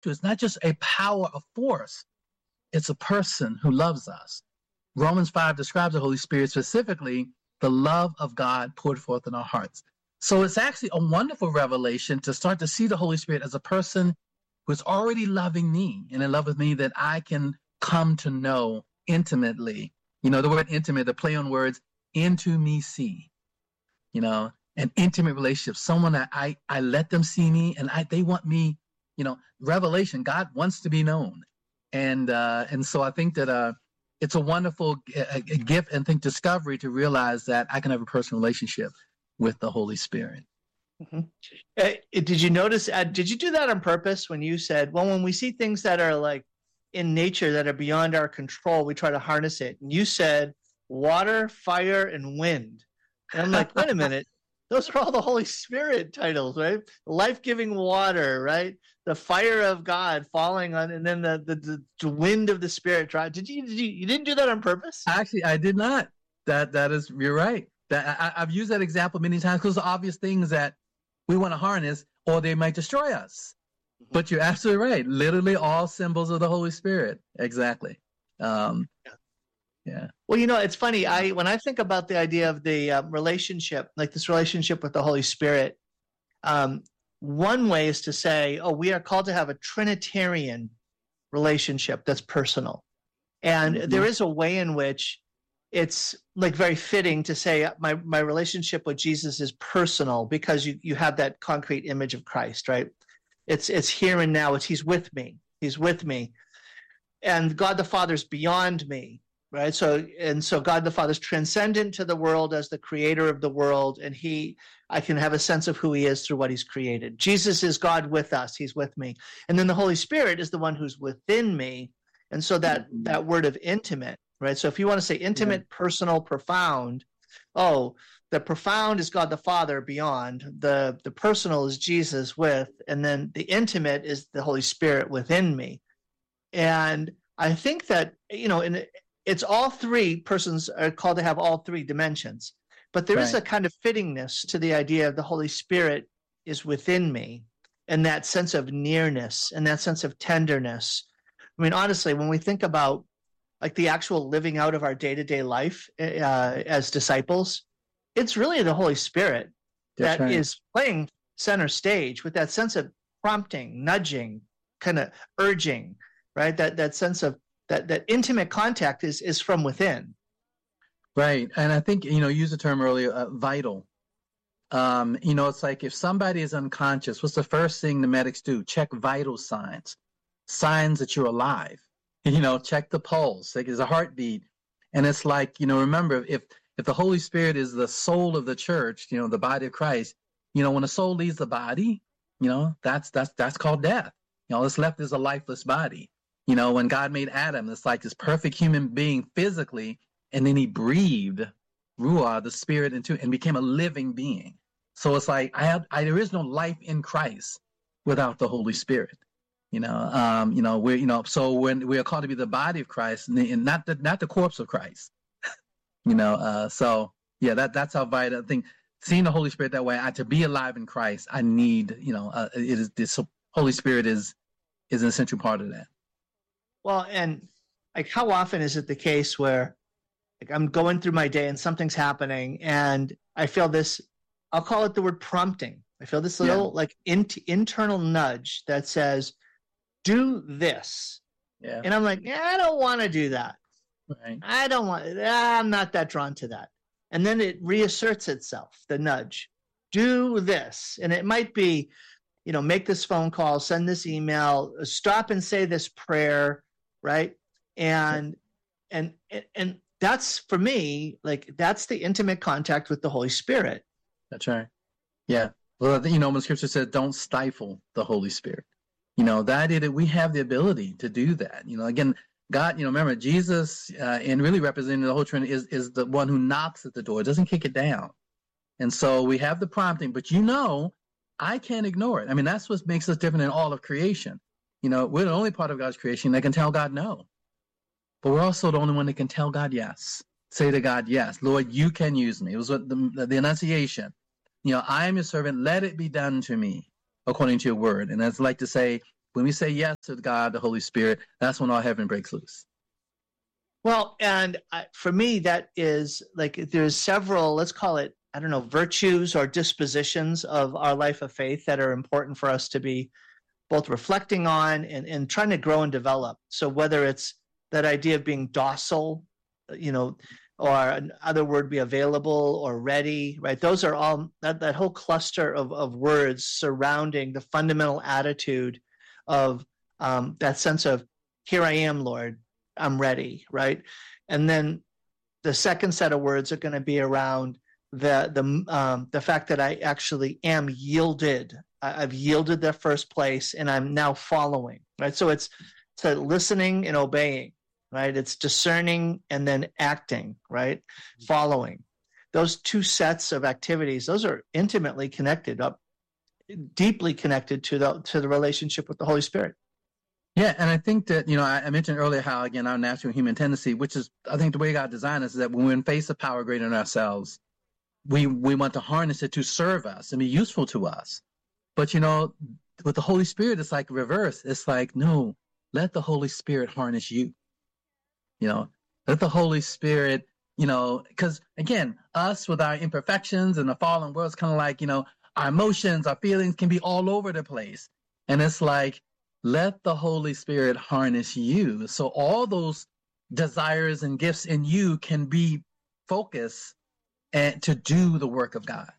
to. It's not just a power, a force. It's a person who loves us. Romans 5 describes the Holy Spirit, specifically the love of God poured forth in our hearts. So it's actually a wonderful revelation to start to see the Holy Spirit as a person who is already loving me and in love with me, that I can come to know intimately. You know, the word intimate, the play on words, into me see. You know, an intimate relationship, someone that I let them see me and they want me, you know, revelation. God wants to be known. And so I think that it's a wonderful gift and discovery to realize that I can have a personal relationship with the Holy Spirit. Mm-hmm. Did you notice, did you do that on purpose when you said, well, when we see things that are like in nature that are beyond our control, we try to harness it? And you said water, fire, and wind. And I'm like, wait a minute. Those are all the Holy Spirit titles, right? Life-giving water, right? The fire of God falling on, and then the wind of the Spirit. You didn't do that on purpose? Actually, I did not. That is, you're right. I've used that example many times because the obvious things that we want to harness, or they might destroy us. Mm-hmm. But you're absolutely right. Literally all symbols of the Holy Spirit. Exactly. Yeah. Well, you know, it's funny. When I think about the idea of the relationship, like this relationship with the Holy Spirit, one way is to say, oh, we are called to have a Trinitarian relationship that's personal. And there is a way in which it's like very fitting to say my relationship with Jesus is personal because you have that concrete image of Christ, right? It's here and now. He's with me. He's with me. And God the Father's beyond me. Right. So God the Father is transcendent to the world as the creator of the world. And I can have a sense of who he is through what he's created. Jesus is God with us. He's with me. And then the Holy Spirit is the one who's within me. And so that word of intimate, right? So if you want to say intimate, personal, profound, the profound is God the Father beyond, the personal is Jesus with, and then the intimate is the Holy Spirit within me. And I think that, you know, it's all three persons are called to have all three dimensions, but there is a kind of fittingness to the idea of the Holy Spirit is within me, and that sense of nearness and that sense of tenderness. I mean, honestly, when we think about like the actual living out of our day-to-day life as disciples, it's really the Holy Spirit that is playing center stage with that sense of prompting, nudging, kind of urging, right? That sense of that intimate contact is from within. Right. And I think, you know, you used the term earlier, vital. You know, it's like if somebody is unconscious, what's the first thing the medics do? Check vital signs that you're alive. You know, check the pulse. Like there's a heartbeat. And it's like, you know, remember, if the Holy Spirit is the soul of the church, you know, the body of Christ, you know, when a soul leaves the body, you know, that's called death. You know, what's left is a lifeless body. You know, when God made Adam, it's like this perfect human being physically, and then he breathed Ruah, the spirit, into and became a living being. So it's like there is no life in Christ without the Holy Spirit. You know, we're, you know, so when we are called to be the body of Christ and not the corpse of Christ. You know, so yeah, that's how vital. I think seeing the Holy Spirit that way, to be alive in Christ, I need, you know, it is this Holy Spirit is an essential part of that. Well, and like how often is it the case where like I'm going through my day and something's happening and I feel this, I'll call it the word prompting. I feel this little like internal nudge that says, do this. Yeah. And I'm like, I don't want to do that. Right. I'm not that drawn to that. And then it reasserts itself, the nudge, do this. And it might be, you know, make this phone call, send this email, stop and say this prayer. Right. And that's for me, like, that's the intimate contact with the Holy Spirit. That's right. Yeah. Well, you know, when Scripture says don't stifle the Holy Spirit, you know, that we have the ability to do that. You know, again, God, you know, remember Jesus and really representing the whole Trinity is the one who knocks at the door, doesn't kick it down. And so we have the prompting, but you know, I can't ignore it. I mean, that's what makes us different in all of creation. You know, we're the only part of God's creation that can tell God no. But we're also the only one that can tell God yes. Say to God, yes, Lord, you can use me. It was what the Annunciation. You know, I am your servant. Let it be done to me according to your word. And that's like to say, When we say yes to God, the Holy Spirit, that's when all heaven breaks loose. Well, and for me, that is like there's several, let's call it, I don't know, virtues or dispositions of our life of faith that are important for us to be both reflecting on and trying to grow and develop. So whether it's that idea of being docile, or another word, be available or ready, right? Those are all, that whole cluster of words surrounding the fundamental attitude of that sense of, here I am, Lord, I'm ready, right? And then the second set of words are going to be around the fact that I actually am yielded. I've yielded the first place, and I'm now following, right? So it's listening and obeying, right? It's discerning and then acting, right? Following. Those two sets of activities, those are intimately connected, deeply connected to the relationship with the Holy Spirit. Yeah, and I think that, I mentioned earlier how, again, our natural human tendency, which is, I think the way God designed us, is that when we're in face of power greater than ourselves, we want to harness it to serve us and be useful to us. But, with the Holy Spirit, it's like reverse. It's like, no, let the Holy Spirit harness you. Let the Holy Spirit, because, again, us with our imperfections and the fallen world, it's kind of like, our emotions, our feelings can be all over the place. And it's like, let the Holy Spirit harness you. So all those desires and gifts in you can be focused and to do the work of God.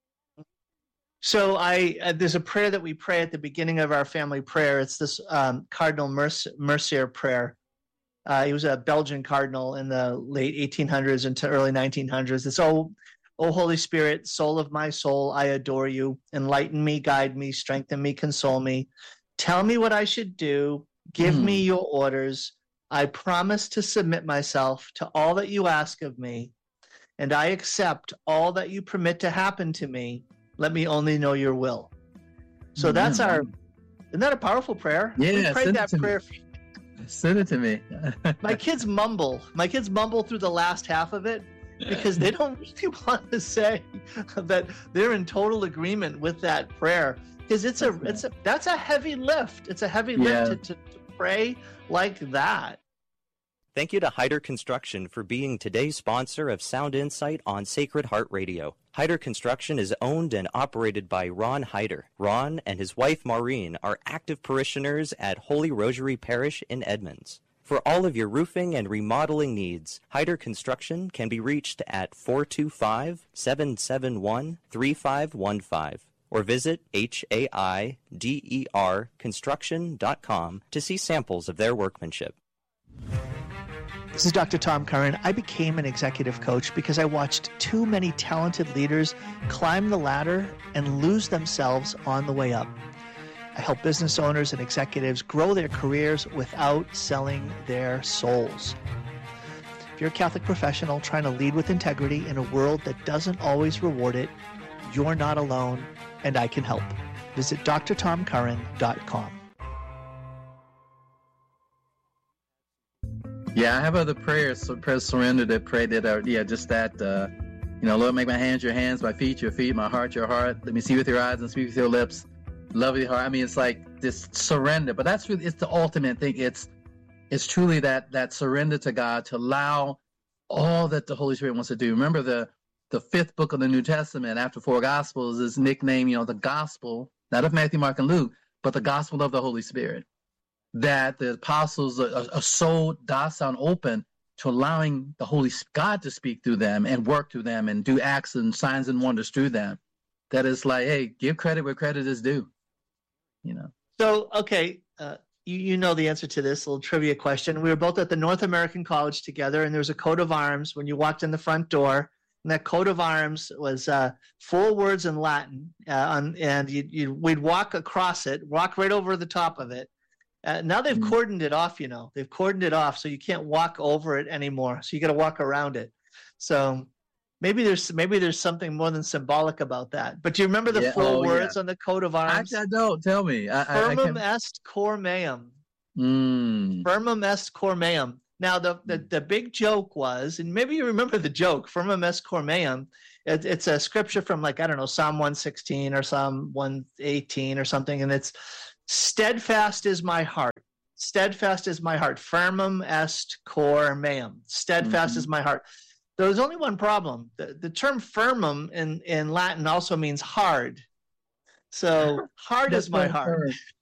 So there's a prayer that we pray at the beginning of our family prayer. It's this Cardinal Mercier prayer. He was a Belgian cardinal in the late 1800s into early 1900s. It's, O Holy Spirit, soul of my soul, I adore you. Enlighten me, guide me, strengthen me, console me. Tell me what I should do. Give me your orders. I promise to submit myself to all that you ask of me, and I accept all that you permit to happen to me. Let me only know your will. So that's isn't that a powerful prayer? Yeah, we prayed that prayer. Send it to me. My kids mumble through the last half of it because they don't really want to say that they're in total agreement with that prayer. Because that's a heavy lift. It's a heavy lift to pray like that. Thank you to Hyder Construction for being today's sponsor of Sound Insight on Sacred Heart Radio. Hyder Construction is owned and operated by Ron Hyder. Ron and his wife Maureen are active parishioners at Holy Rosary Parish in Edmonds. For all of your roofing and remodeling needs, Hyder Construction can be reached at 425-771-3515 or visit HAIDERconstruction.com to see samples of their workmanship. This is Dr. Tom Curran. I became an executive coach because I watched too many talented leaders climb the ladder and lose themselves on the way up. I help business owners and executives grow their careers without selling their souls. If you're a Catholic professional trying to lead with integrity in a world that doesn't always reward it, you're not alone, and I can help. Visit drtomcurran.com. Yeah, I have other prayers surrender that pray that are, just that, Lord, make my hands your hands, my feet your feet, my heart your heart. Let me see with your eyes and speak with your lips. Love with your heart. I mean, it's like this surrender, but that's really, it's the ultimate thing. It's truly that surrender to God to allow all that the Holy Spirit wants to do. Remember the fifth book of the New Testament after four Gospels is nicknamed, the Gospel, not of Matthew, Mark, and Luke, but the Gospel of the Holy Spirit. That the apostles are so docile and open to allowing the Holy God to speak through them and work through them and do acts and signs and wonders through them. That is like, hey, give credit where credit is due. So, okay, you know the answer to this little trivia question. We were both at the North American College together, and there was a coat of arms when you walked in the front door. And that coat of arms was 4 words in Latin, and we'd walk across it, walk right over the top of it. Now they've cordoned it off, They've cordoned it off, so you can't walk over it anymore. So you got to walk around it. So maybe there's something more than symbolic about that. But do you remember the 4 words on the coat of arms? Actually, I don't. Tell me. Firmum est cor meum. Firmum est cor meum. Now, the big joke was, and maybe you remember the joke, Firmum est cor meum. It's a scripture from Psalm 116 or Psalm 118 or something, and it's Steadfast is my heart. Steadfast is my heart. Firmum est cor meum. Steadfast is my heart. There's only one problem. The term firmum in Latin also means hard. So hard is my heart.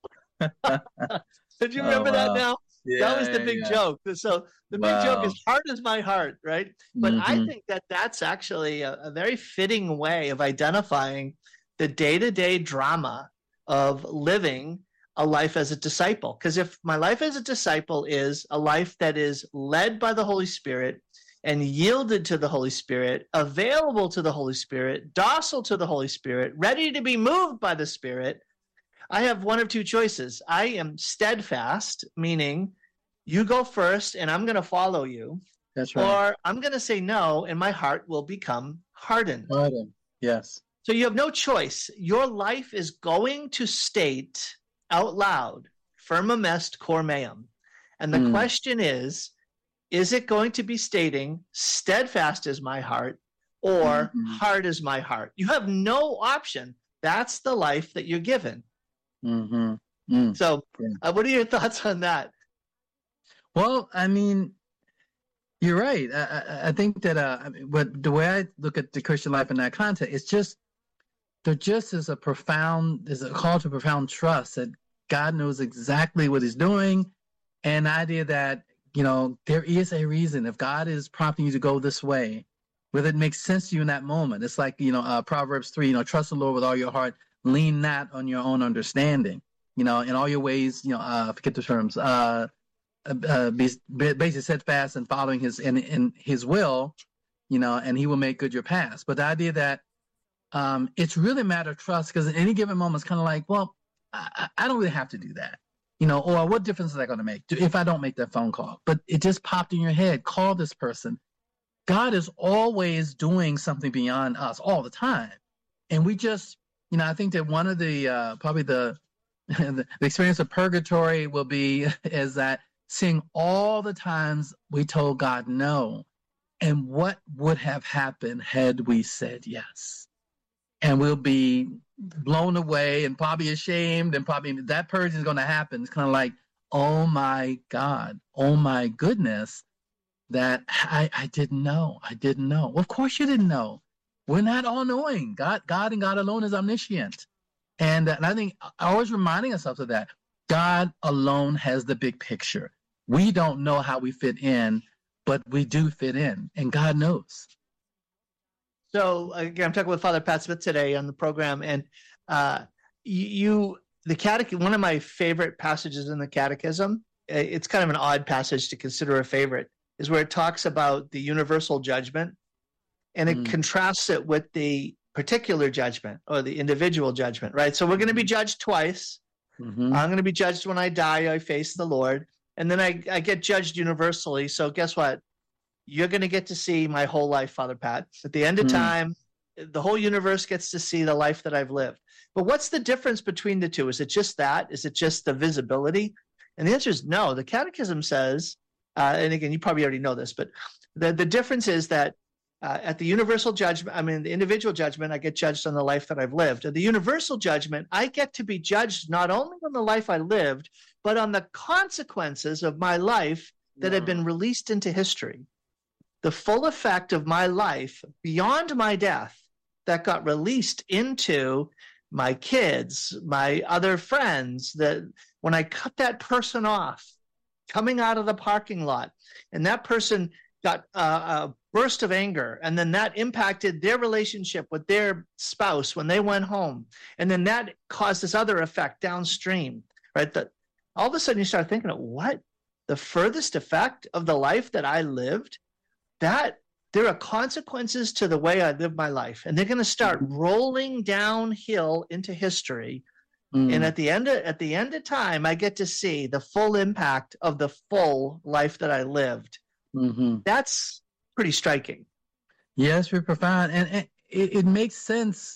Did you remember that now? Yeah, that was the big joke. So the big joke is hard is my heart, right? But I think that that's actually a very fitting way of identifying the day-to-day drama of living a life as a disciple. Because if my life as a disciple is a life that is led by the Holy Spirit and yielded to the Holy Spirit, available to the Holy Spirit, docile to the Holy Spirit, ready to be moved by the Spirit, I have one of two choices. I am steadfast, meaning you go first and I'm going to follow you. That's right. Or I'm going to say no and my heart will become hardened. Hardened, yes. So you have no choice. Your life is going to state out loud, firmum est cor meum. And the question is it going to be stating steadfast is my heart or hard is my heart? You have no option. That's the life that you're given. So what are your thoughts on that? Well, I mean, you're right. I think that but the way I look at the Christian life in that context, it's just there just is a call to profound trust that God knows exactly what he's doing, and the idea that, you know, there is a reason. If God is prompting you to go this way, whether it makes sense to you in that moment, it's like, you know, Proverbs 3, you know, trust the Lord with all your heart, lean not on your own understanding, you know, in all your ways, you know, I forget the terms, basically steadfast and following in his will, you know, and he will make good your paths. But the idea that it's really a matter of trust, because at any given moment, it's kind of like, well, I don't really have to do that, you know, or what difference is that going to make if I don't make that phone call? But it just popped in your head, call this person. God is always doing something beyond us all the time. And we just, you know, I think that one of the, probably the experience of purgatory will be is that seeing all the times we told God no, and what would have happened had we said yes. And we'll be blown away and probably ashamed, and probably that purge is going to happen. It's kind of like, oh my God, oh my goodness, that I didn't know. I didn't know. Well, of course you didn't know. We're not all knowing. God and God alone is omniscient. And I think always reminding ourselves of that. God alone has the big picture. We don't know how we fit in, but we do fit in, and God knows. So again, I'm talking with Father Pat Smith today on the program, and the catechism. One of my favorite passages in the Catechism, it's kind of an odd passage to consider a favorite, is where it talks about the universal judgment, and it contrasts it with the particular judgment or the individual judgment. Right. So we're going to be judged twice. I'm going to be judged when I die. I face the Lord, and then I get judged universally. So guess what? You're going to get to see my whole life, Father Pat. At the end of time, the whole universe gets to see the life that I've lived. But what's the difference between the two? Is it just that? Is it just the visibility? And the answer is no. The Catechism says, and again, you probably already know this, but the difference is that at the universal judgment, the individual judgment, I get judged on the life that I've lived. At the universal judgment, I get to be judged not only on the life I lived, but on the consequences of my life that have been released into history. The full effect of my life beyond my death that got released into my kids, my other friends, that when I cut that person off coming out of the parking lot, and that person got a burst of anger, and then that impacted their relationship with their spouse when they went home, and then that caused this other effect downstream, right? That all of a sudden you start thinking, what? The furthest effect of the life that I lived, that there are consequences to the way I live my life, and they're going to start rolling downhill into history. And at the end of time, I get to see the full impact of the full life that I lived. That's pretty striking. Yes, very profound, and it makes sense.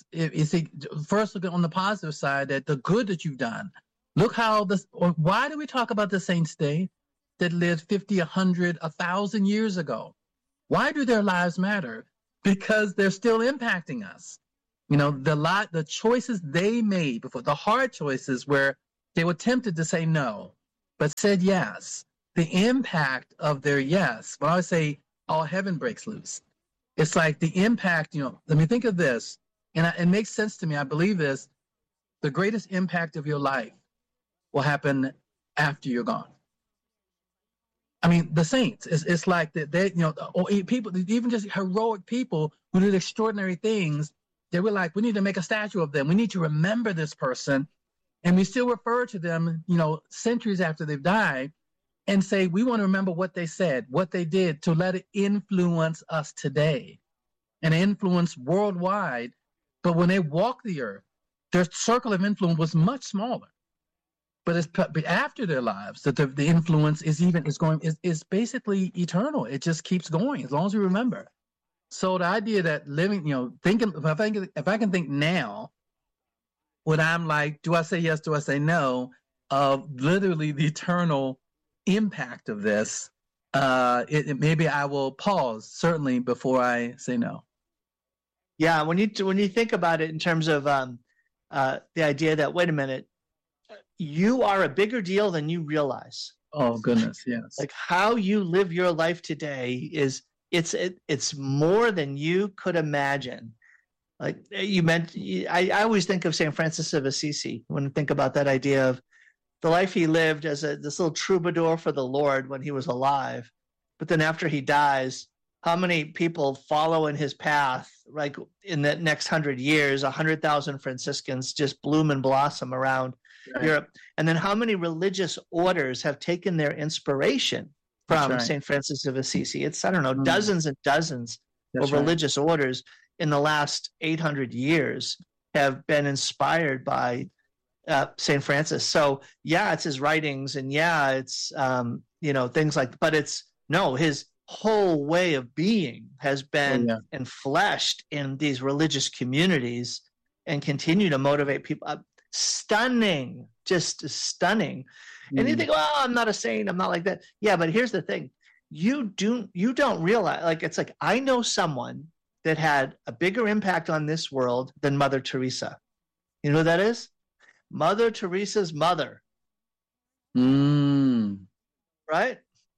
First, look on the positive side, that the good that you've done. Look how why do we talk about the saints today that lived 50, 100, 1,000 years ago? Why do their lives matter? Because they're still impacting us. You know, the choices they made before, the hard choices where They were tempted to say no, but said yes. The impact of their yes, when I say all heaven breaks loose, it's like the impact, let me think of this, and it makes sense to me. I believe this. The greatest impact of your life will happen after you're gone. I mean, the saints, it's like that they, or people, even just heroic people who did extraordinary things, they were like, we need to make a statue of them. We need to remember this person. And we still refer to them, centuries after they've died and say, we want to remember what they said, what they did, to let it influence us today and influence worldwide. But when they walked the earth, their circle of influence was much smaller. But it's after their lives that the influence is basically eternal. It just keeps going as long as we remember. So the idea that living, thinking, if I can think now, when I'm like, do I say yes? Do I say no? Of literally the eternal impact of this, maybe I will pause certainly before I say no. Yeah, when you think about it in terms of the idea that, wait a minute, you are a bigger deal than you realize. Oh goodness, yes. Like how you live your life today it's more than you could imagine. Like you meant, I always think of St. Francis of Assisi when I think about that idea of the life he lived as this little troubadour for the Lord when he was alive. But then after he dies, how many people follow in his path? Like in the next 100 years, 100,000 Franciscans just bloom and blossom around Europe. And then how many religious orders have taken their inspiration from St. Francis of Assisi? It's, I don't know, dozens and dozens of religious orders in the last 800 years have been inspired by St. Francis. So yeah, it's his writings, and yeah, it's things like, but it's his whole way of being has been enfleshed in these religious communities and continue to motivate people. Stunning, just stunning. And you think, well, I'm not a saint, I'm not like that. Yeah, but here's the thing. You don't realize, like, it's like, I know someone that had a bigger impact on this world than Mother Teresa. You know who that is? Mother Teresa's mother. Right?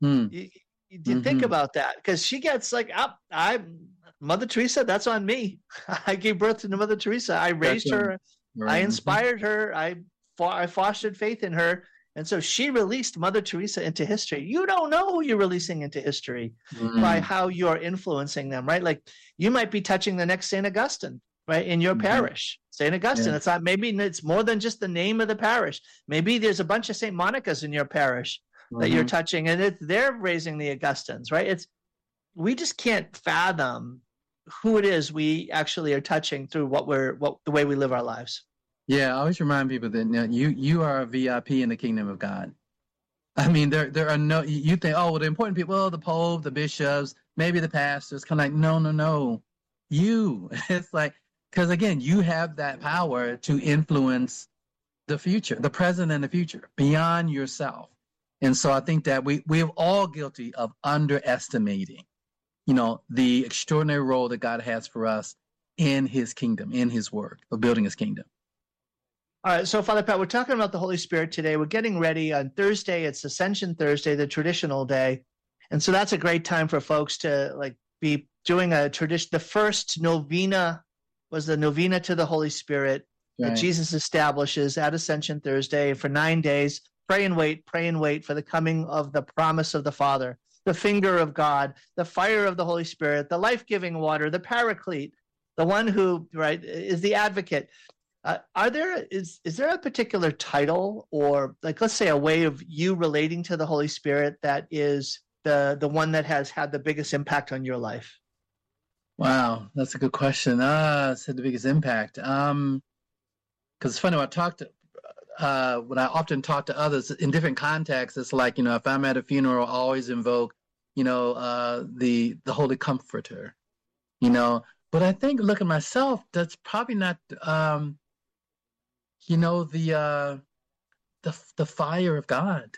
You think about that, because she gets like, Mother Teresa, that's on me. I gave birth to Mother Teresa. I raised her. I inspired her. I fostered faith in her. And so she released Mother Teresa into history. You don't know who you're releasing into history by how you're influencing them, right? Like you might be touching the next St. Augustine, right, in your parish. St. Augustine, it's not, maybe it's more than just the name of the parish. Maybe there's a bunch of St. Monica's in your parish that you're touching, and they're raising the Augustines, right? We just can't fathom who it is we actually are touching through the way we live our lives. Yeah, I always remind people that you are a VIP in the kingdom of God. I mean, there are no, you think, oh, well, the important people, the Pope, the bishops, maybe the pastors, kind of like, no. You, it's like, because again, you have that power to influence the future, the present and the future, beyond yourself. And so I think that we're all guilty of underestimating, the extraordinary role that God has for us in his kingdom, in his work of building his kingdom. All right, so Father Pat, we're talking about the Holy Spirit today. We're getting ready on Thursday. It's Ascension Thursday, the traditional day. And so that's a great time for folks to be doing a tradition. The first novena was the novena to the Holy Spirit that Jesus establishes at Ascension Thursday for 9 days. Pray and wait for the coming of the promise of the Father, the finger of God, the fire of the Holy Spirit, the life-giving water, the Paraclete, the one who is the advocate. Is there a particular title, or let's say a way of you relating to the Holy Spirit that is the one that has had the biggest impact on your life? Wow, that's a good question. It's had the biggest impact. Because it's funny, when I often talk to others in different contexts, it's like, if I'm at a funeral, I always invoke, the Holy Comforter, But I think, look at myself, that's probably not, the fire of God.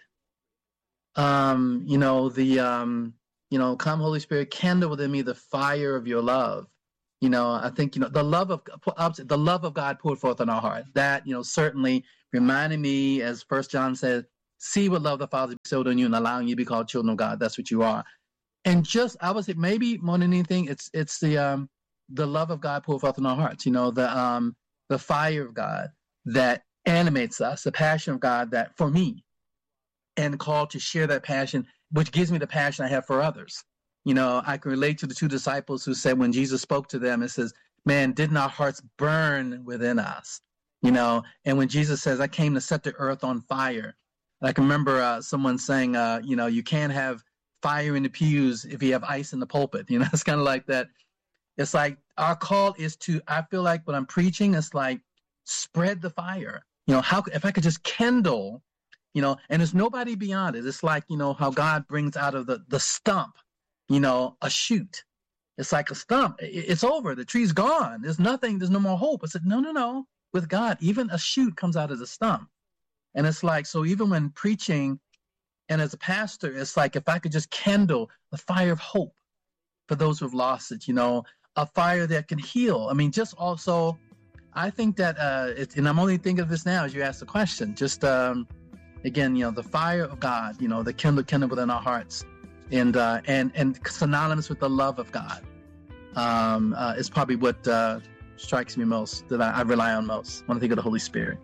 Come Holy Spirit, kindle within me the fire of your love. I think, the love of God poured forth in our heart. That, certainly reminding me, as First John says, see what love the Father bestowed on you and allowing you to be called children of God. That's what you are. And just, I would say, maybe more than anything, it's the love of God poured forth in our hearts. The fire of God that animates us, the passion of God that, for me, and called to share that passion, which gives me the passion I have for others. I can relate to the two disciples who said when Jesus spoke to them, it says, man, didn't our hearts burn within us? And when Jesus says, I came to set the earth on fire. I can remember someone saying, you can't have fire in the pews if you have ice in the pulpit. It's kind of like that. It's like our call is to, I feel like when I'm preaching, it's like spread the fire. If I could just kindle, and there's nobody beyond it. It's like, how God brings out of the stump, a shoot. It's like a stump. It's over. The tree's gone. There's nothing. There's no more hope. I said, no. With God, even a shoot comes out of the stump. And it's like, so even when preaching and as a pastor, it's like if I could just kindle the fire of hope for those who've lost it, a fire that can heal. I mean, just also, I think that, and I'm only thinking of this now as you ask the question, just, again, the fire of God, the kindle within our hearts and synonymous with the love of God is probably what strikes me most, that I rely on most when I think of the Holy Spirit.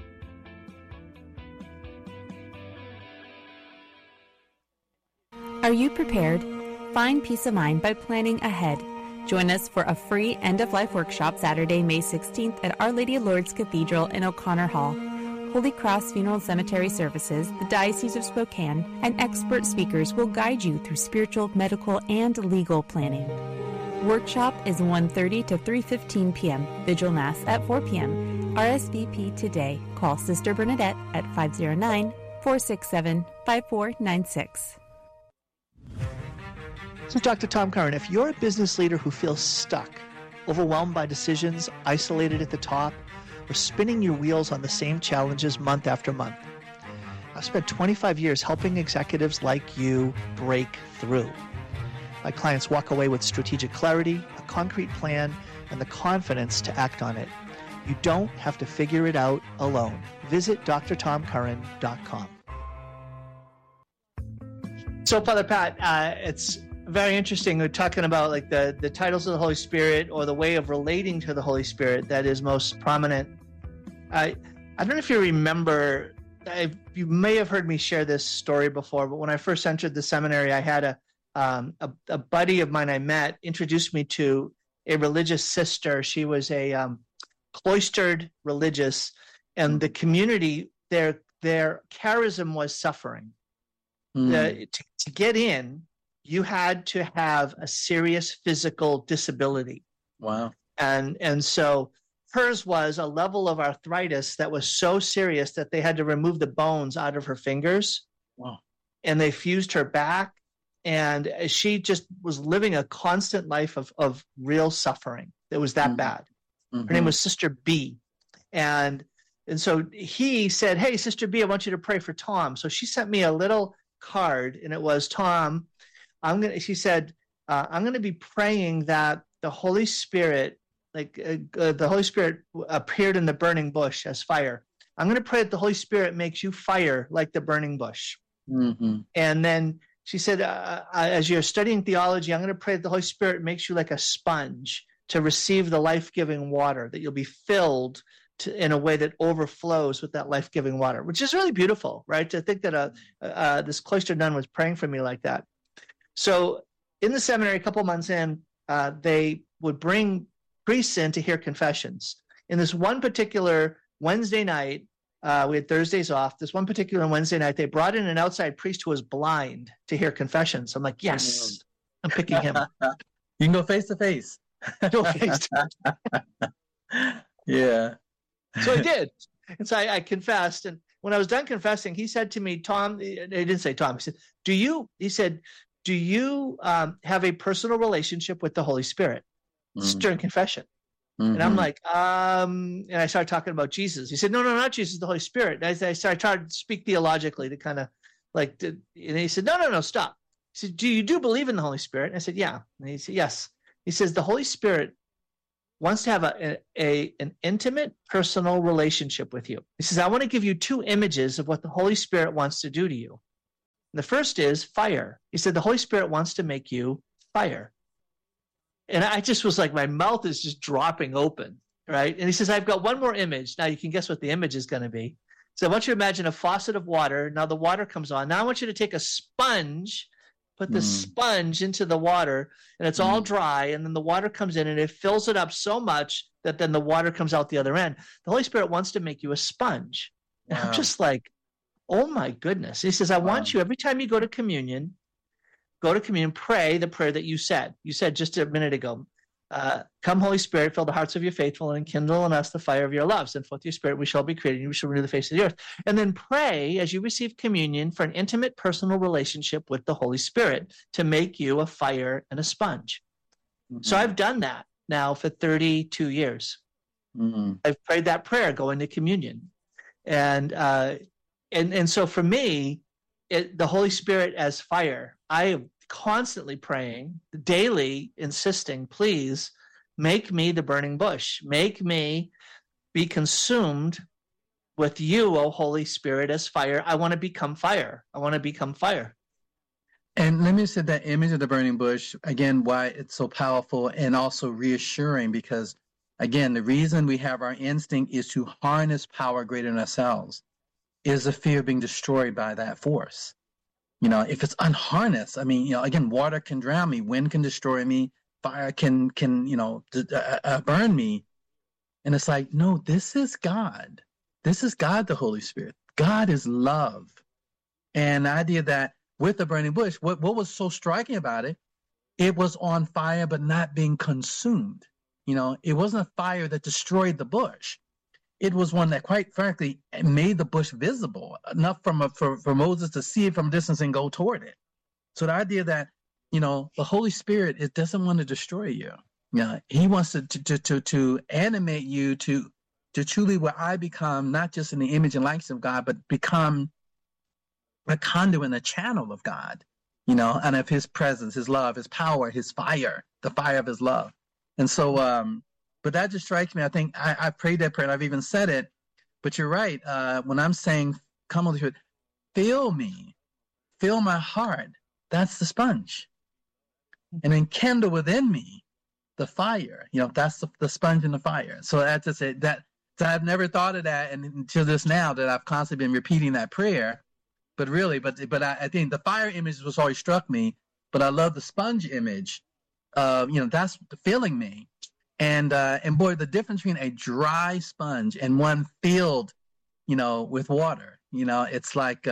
Are you prepared? Find peace of mind by planning ahead. Join us for a free end-of-life workshop Saturday, May 16th at Our Lady of Lourdes Cathedral in O'Connor Hall. Holy Cross Funeral Cemetery Services, the Diocese of Spokane, and expert speakers will guide you through spiritual, medical, and legal planning. Workshop is 1:30 to 3:15 p.m. Vigil Mass at 4 p.m. RSVP today. Call Sister Bernadette at 509-467-5496. This is Dr. Tom Curran. If you're a business leader who feels stuck, overwhelmed by decisions, isolated at the top, or spinning your wheels on the same challenges month after month, I've spent 25 years helping executives like you break through. My clients walk away with strategic clarity, a concrete plan, and the confidence to act on it. You don't have to figure it out alone. Visit drtomcurran.com. So, Father Pat, it's very interesting. We're talking about like the titles of the Holy Spirit or the way of relating to the Holy Spirit that is most prominent. I don't know if you remember, you may have heard me share this story before, but when I first entered the seminary, I had a buddy of mine I met introduced me to a religious sister. She was a cloistered religious, and the community, their charism was suffering. To get in, you had to have a serious physical disability. Wow. And so hers was a level of arthritis that was so serious that they had to remove the bones out of her fingers. Wow. And they fused her back. And she just was living a constant life of real suffering. It was that bad. Her name was Sister B. And so he said, hey, Sister B, I want you to pray for Tom. So she sent me a little card, and it was, Tom, she said, I'm going to be praying that the Holy Spirit, the Holy Spirit appeared in the burning bush as fire. I'm going to pray that the Holy Spirit makes you fire like the burning bush. And then she said, as you're studying theology, I'm going to pray that the Holy Spirit makes you like a sponge to receive the life-giving water, that you'll be filled in a way that overflows with that life-giving water, which is really beautiful, right? To think that this cloistered nun was praying for me like that. So in the seminary, a couple months in, they would bring priests in to hear confessions. In this one particular Wednesday night, we had Thursdays off. This one particular Wednesday night, they brought in an outside priest who was blind to hear confessions. I'm like, yes, I'm picking him. You can go face to face. Go face to face. Yeah. So I did. And so I confessed. And when I was done confessing, he said to me, Tom, he didn't say Tom, he said, do you have a personal relationship with the Holy Spirit? During confession. And I'm like, and I started talking about Jesus. He said, no, not Jesus, the Holy Spirit. And I tried to speak theologically to kind of and he said, no, stop. He said, do you believe in the Holy Spirit? And I said, yeah. And he said, yes. He says, the Holy Spirit wants to have an intimate, personal relationship with you. He says, I want to give you two images of what the Holy Spirit wants to do to you. And the first is fire. He said, the Holy Spirit wants to make you fire. And I just was like, my mouth is just dropping open, right? And he says, I've got one more image. Now you can guess what the image is going to be. So I want you to imagine a faucet of water. Now the water comes on. Now I want you to take a sponge, put the sponge into the water, and it's all dry, and then the water comes in, and it fills it up so much that then the water comes out the other end. The Holy Spirit wants to make you a sponge. And I'm just like, oh my goodness. He says, I want you, every time you go to communion, pray the prayer that you said. You said just a minute ago, come, Holy Spirit, fill the hearts of your faithful and kindle in us the fire of your love. Send forth your Spirit, we shall be created, and we shall renew the face of the earth. And then pray as you receive communion for an intimate personal relationship with the Holy Spirit to make you a fire and a sponge. So I've done that now for 32 years. I've prayed that prayer going to communion. And so for me, the Holy Spirit as fire, I am constantly praying, daily insisting, please make me the burning bush. Make me be consumed with you, O Holy Spirit, as fire. I want to become fire. I want to become fire. And let me say that image of the burning bush, again, why it's so powerful and also reassuring, because, again, the reason we have our instinct is to harness power greater than ourselves, is the fear of being destroyed by that force. You know, if it's unharnessed, I mean, you know, again, water can drown me, wind can destroy me, fire can burn me. And it's like, no, this is God. This is God, the Holy Spirit. God is love. And the idea that with the burning bush, what was so striking about it, it was on fire but not being consumed. You know, it wasn't a fire that destroyed the bush. It was one that, quite frankly, made the bush visible enough for Moses to see it from a distance and go toward it. So the idea that, you know, the Holy Spirit, it doesn't want to destroy you. You know, he wants to animate you to truly where I become not just in the image and likeness of God, but become a conduit and a channel of God, you know, and of his presence, his love, his power, his fire, the fire of his love. And so, but that just strikes me. I think I prayed that prayer, and I've even said it. But you're right. When I'm saying, come, Holy Spirit, fill me, fill my heart, that's the sponge. And then kindle within me the fire. You know, that's the sponge and the fire. So that's just it. So I've never thought of that, and until this now that I've constantly been repeating that prayer. But really, but I think the fire image was always struck me. But I love the sponge image. You know, that's filling me. And boy, the difference between a dry sponge and one filled, you know, with water, you know, it's like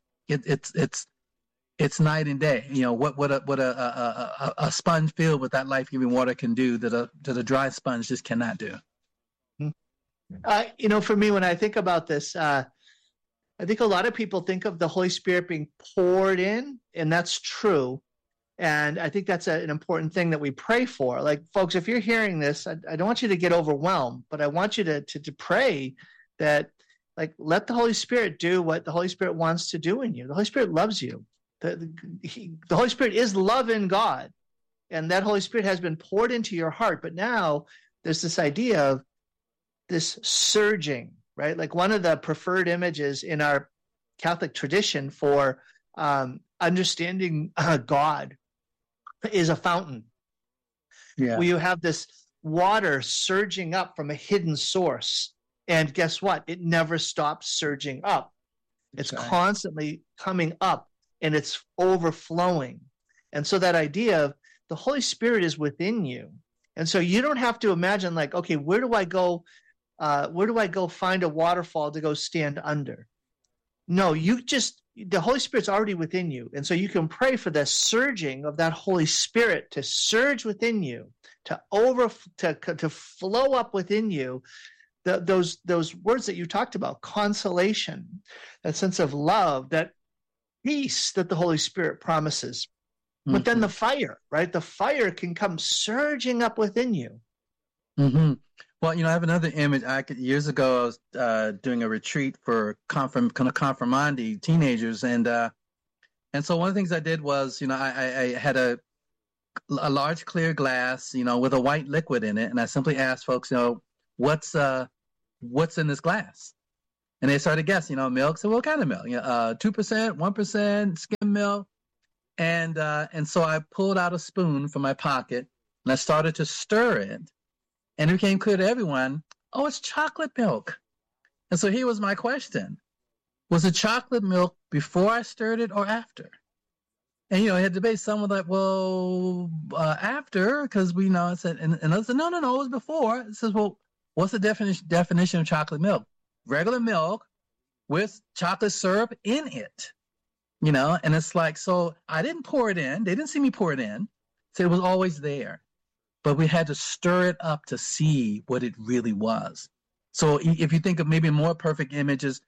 it's night and day. You know, what a sponge filled with that life-giving water can do that a dry sponge just cannot do. You know, for me, when I think about this, I think a lot of people think of the Holy Spirit being poured in, and that's true. And I think that's an important thing that we pray for. Like, folks, if you're hearing this, I don't want you to get overwhelmed, but I want you to pray that, like, let the Holy Spirit do what the Holy Spirit wants to do in you. The Holy Spirit loves you. The Holy Spirit is love in God, and that Holy Spirit has been poured into your heart. But now there's this idea of this surging, right? Like, one of the preferred images in our Catholic tradition for understanding God is a fountain. Where you have this water surging up from a hidden source. And guess what? It never stops surging up. It's constantly coming up, and it's overflowing. And so that idea of the Holy Spirit is within you. And so you don't have to imagine, like, okay, where do I go find a waterfall to go stand under? No, the Holy Spirit's already within you. And so you can pray for the surging of that Holy Spirit to surge within you, to flow up within you. Those words that you talked about, consolation, that sense of love, that peace that the Holy Spirit promises. But then the fire, right? The fire can come surging up within you. Mm-hmm. Well, you know, I have another image. Years ago, I was doing a retreat for confirmandi teenagers, and so one of the things I did was, you know, I had a large clear glass, with a white liquid in it, and I simply asked folks, what's in this glass? And they started guessing, milk. So what kind of milk? 2%, 1%, skim milk. And so I pulled out a spoon from my pocket and I started to stir it. And it became clear to everyone, oh, it's chocolate milk. And so here was my question. Was it chocolate milk before I stirred it or after? And, I had debate. Some were like, well, after, because we know it said, and I said, no, it was before. It says, well, what's the definition of chocolate milk? Regular milk with chocolate syrup in it, and it's like, so I didn't pour it in. They didn't see me pour it in. So it was always there. But we had to stir it up to see what it really was. So if you think of maybe more perfect images,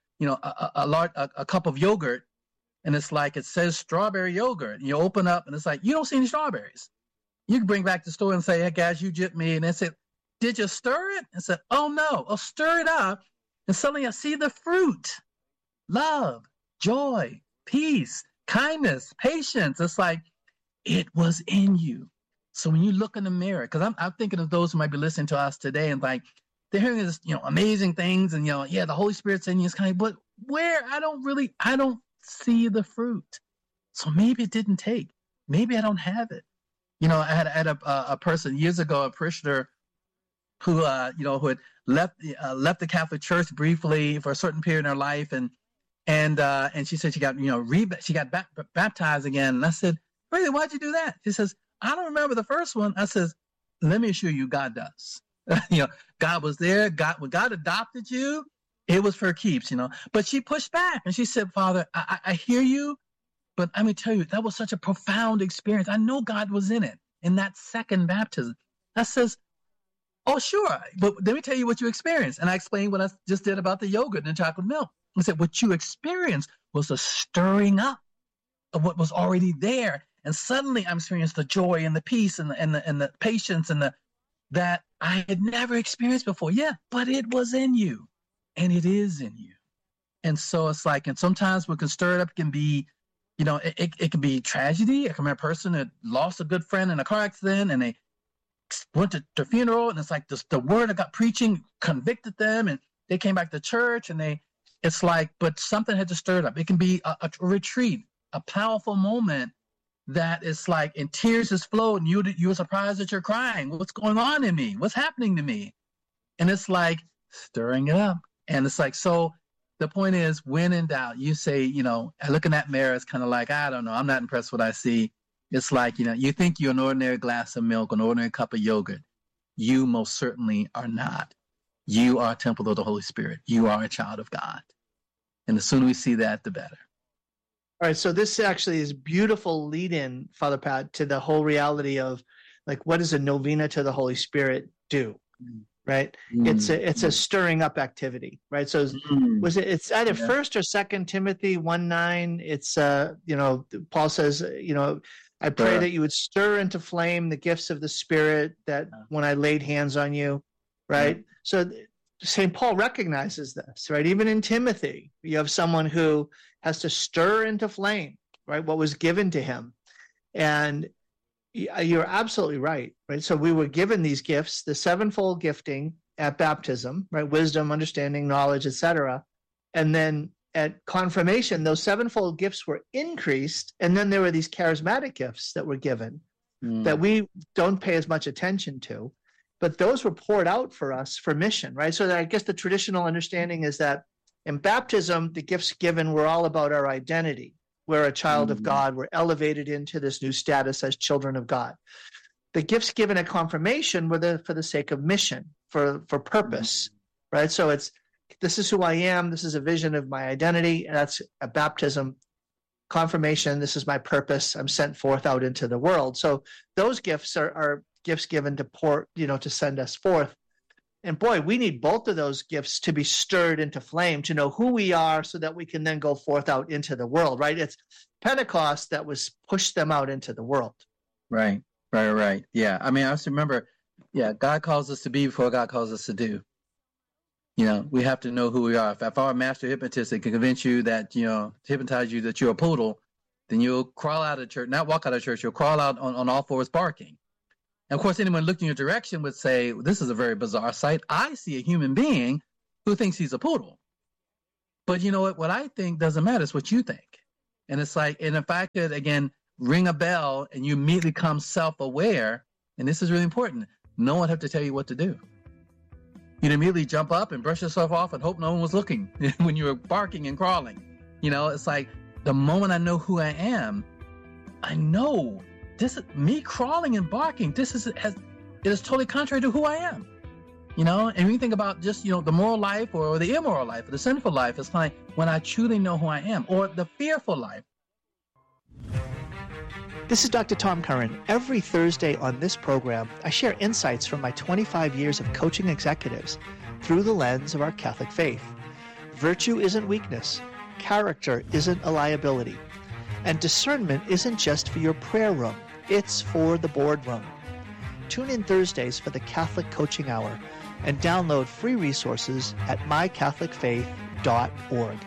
a cup of yogurt, and it's like it says strawberry yogurt. And you open up, and it's like, you don't see any strawberries. You can bring back to the store and say, hey, guys, you jipped me. And they said, did you stir it? And said, oh, no. I'll stir it up. And suddenly I see the fruit. Love, joy, peace, kindness, patience. It's like, it was in you. So when you look in the mirror, because I'm thinking of those who might be listening to us today and like, they're hearing this, amazing things and, the Holy Spirit's in you. It's kind of, but where? I don't see the fruit. So maybe it didn't take. Maybe I don't have it. I had a person years ago, a parishioner who had left the Catholic Church briefly for a certain period in her life. And she said she got, she got baptized again. And I said, really, why'd you do that? She says, I don't remember the first one. I says, let me assure you, God does. God was there. When God adopted you, it was for keeps, But she pushed back and she said, Father, I hear you, but let me tell you, that was such a profound experience. I know God was in it, in that second baptism. I says, oh, sure, but let me tell you what you experienced. And I explained what I just did about the yogurt and chocolate milk. I said, what you experienced was the stirring up of what was already there. And suddenly I'm experiencing the joy and the peace and the patience and that I had never experienced before. Yeah, but it was in you and it is in you. And so it's like, and sometimes what can stir it up can be, it can be tragedy. I can remember a person that lost a good friend in a car accident and they went to the funeral and it's like the word I got preaching convicted them and they came back to church and it's like, but something had to stir it up. It can be a retreat, a powerful moment that it's like, and tears has flowed and you're surprised that you're crying. What's going on in me? What's happening to me? And it's like stirring it up. And it's like, so the point is, when in doubt, you say, I look in that mirror, it's kind of like, I don't know, I'm not impressed with what I see. It's like, you think you're an ordinary glass of milk, an ordinary cup of yogurt. You most certainly are not. You are a temple of the Holy Spirit. You are a child of God. And the sooner we see that, the better. All right, so this actually is beautiful lead-in, Father Pat, to the whole reality of, like, what does a novena to the Holy Spirit do, right? It's a stirring up activity, right? So it's either 1st or 2nd Timothy 1:9. It's Paul says, I pray that you would stir into flame the gifts of the Spirit that when I laid hands on you, right? So St. Paul recognizes this, right? Even in Timothy, you have someone who has to stir into flame, right, what was given to him. And you're absolutely right? So we were given these gifts, the sevenfold gifting at baptism, right? Wisdom, understanding, knowledge, etc. And then at confirmation, those sevenfold gifts were increased. And then there were these charismatic gifts that were given that we don't pay as much attention to. But those were poured out for us for mission, right? So that I guess the traditional understanding is that in baptism, the gifts given were all about our identity. We're a child of God. We're elevated into this new status as children of God. The gifts given at confirmation were for the sake of mission, for purpose, right? So this is who I am. This is a vision of my identity. And that's a baptism. Confirmation, this is my purpose. I'm sent forth out into the world. So those gifts are gifts given to to send us forth. And boy, we need both of those gifts to be stirred into flame, to know who we are so that we can then go forth out into the world, right? It's Pentecost that was pushed them out into the world. Right. Yeah. I mean, I also remember, God calls us to be before God calls us to do. We have to know who we are. If our master hypnotist can convince you that, hypnotize you that you're a poodle, then you'll crawl out of church, not walk out of church, you'll crawl out on all fours barking. And of course, anyone looking in your direction would say, this is a very bizarre sight. I see a human being who thinks he's a poodle. But you know what I think doesn't matter. It's what you think. And it's like, and if I could, again, ring a bell and you immediately become self-aware, and this is really important, no one have to tell you what to do. You'd immediately jump up and brush yourself off and hope no one was looking when you were barking and crawling. You know, it's like the moment I know who I am, I know this is me crawling and barking. It is totally contrary to who I am. You know, and when you think about just, you know, the moral life or the immoral life or the sinful life, it's like when I truly know who I am, or the fearful life. This is Dr. Tom Curran. Every Thursday on this program, I share insights from my 25 years of coaching executives through the lens of our Catholic faith. Virtue isn't weakness. Character isn't a liability. And discernment isn't just for your prayer room. It's for the boardroom. Tune in Thursdays for the Catholic Coaching Hour and download free resources at mycatholicfaith.org.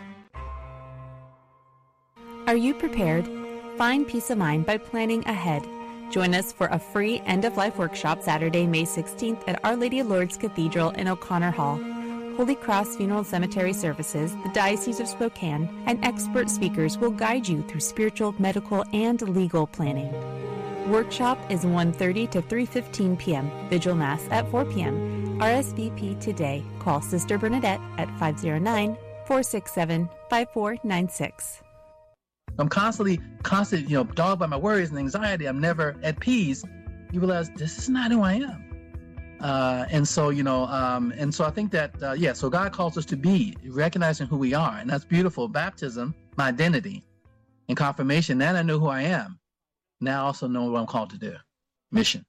Are you prepared? Find peace of mind by planning ahead. Join us for a free end-of-life workshop Saturday, May 16th at Our Lady of Lourdes Cathedral in O'Connor Hall. Holy Cross Funeral Cemetery Services, the Diocese of Spokane, and expert speakers will guide you through spiritual, medical, and legal planning. Workshop is 1:30 to 3:15 p.m. Vigil Mass at 4 p.m. RSVP today. Call Sister Bernadette at 509-467-5496. I'm constantly, you know, dogged by my worries and anxiety. I'm never at peace. You realize this is not who I am. And so, you know, and so I think that, so God calls us to be, recognizing who we are. And that's beautiful. Baptism, my identity, and confirmation. Then I know who I am. Now I also know what I'm called to do. Mission.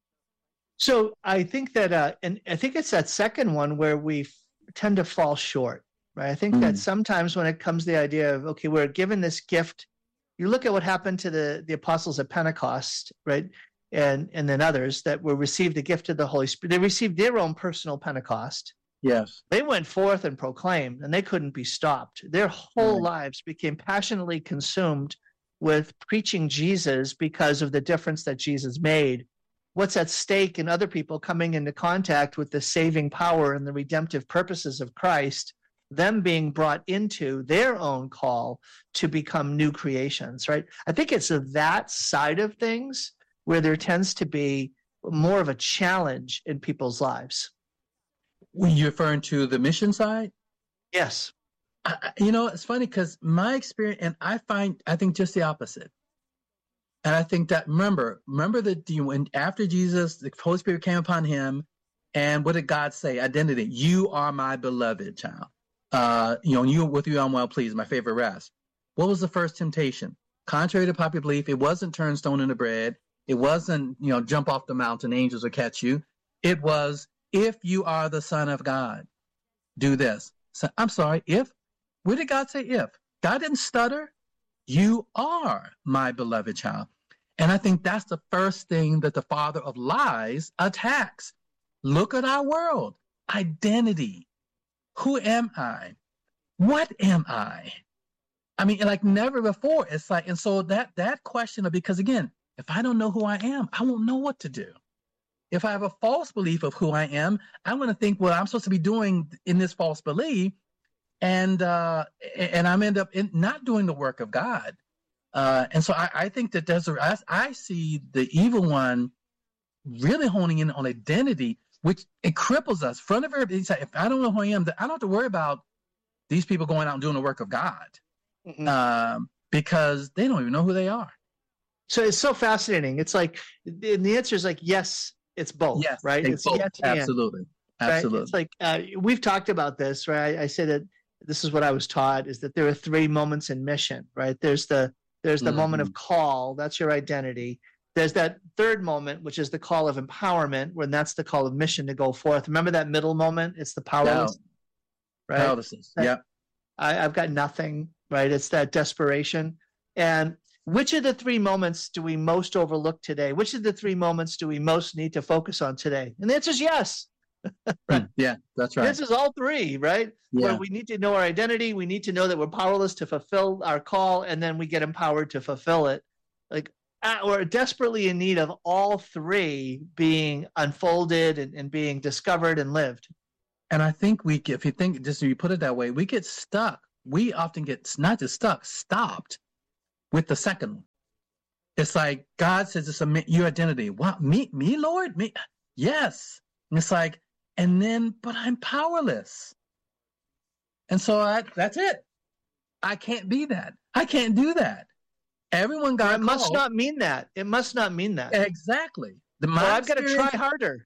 So I think that, and I think it's that second one where we tend to fall short, right? I think that sometimes when it comes to the idea of, okay, we're given this gift, you look at what happened to the apostles at Pentecost, right? And then others that were received the gift of the Holy Spirit. They received their own personal Pentecost. Yes. They went forth and proclaimed, and they couldn't be stopped. Their whole lives became passionately consumed with preaching Jesus because of the difference that Jesus made. What's at stake in other people coming into contact with the saving power and the redemptive purposes of Christ, them being brought into their own call to become new creations, right? I think it's that side of things where there tends to be more of a challenge in people's lives. When you're referring to the mission side? Yes. You know, it's funny because my experience, and I think just the opposite. And I think that, remember that when after Jesus, the Holy Spirit came upon him, and what did God say? Identity. You are my beloved child. With you I'm well pleased, my favorite rest. What was the first temptation? Contrary to popular belief, it wasn't turn stone into bread. It wasn't, jump off the mountain, angels will catch you. It was, if you are the Son of God, do this. So, I'm sorry, if? Where did God say if? God didn't stutter. You are my beloved child. And I think that's the first thing that the father of lies attacks. Look at our world. Identity. Who am I? What am I? I mean, like never before. It's like, and so that question of, because again, if I don't know who I am, I won't know what to do. If I have a false belief of who I am, I'm going to think what I'm supposed to be doing in this false belief, and I'm end up not doing the work of God. And so I think that I see the evil one really honing in on identity, which it cripples us. Front of everybody, if I don't know who I am, I don't have to worry about these people going out and doing the work of God, because they don't even know who they are. So it's so fascinating. It's like, the answer is like, yes, it's both, yes, right? It's both. Yes, Absolutely. right? Absolutely. It's like, we've talked about this, right? I say that this is what I was taught, is that there are 3 moments in mission, right? There's the moment of call. That's your identity. There's that third moment, which is the call of empowerment, when that's the call of mission to go forth. Remember that middle moment? It's the powerless, right? Powerlessness. Yeah. I've got nothing, right? It's that desperation. And which of the 3 moments do we most overlook today? Which of the 3 moments do we most need to focus on today? And the answer is yes. Right. Yeah, that's right. This is all three, right? Yeah. Where we need to know our identity. We need to know that we're powerless to fulfill our call, and then we get empowered to fulfill it. Like we're desperately in need of all three being unfolded and being discovered and lived. And I think if you think, just if you put it that way, we get stuck. We often get not just stuck, stopped with the second one. It's like God says, it's your identity. What, me, Lord? Me? Yes. And it's like, and then, but I'm powerless. And so that's it. I can't be that. I can't do that. Everyone got It must not mean that. It must not mean that. Exactly. I've got to try harder.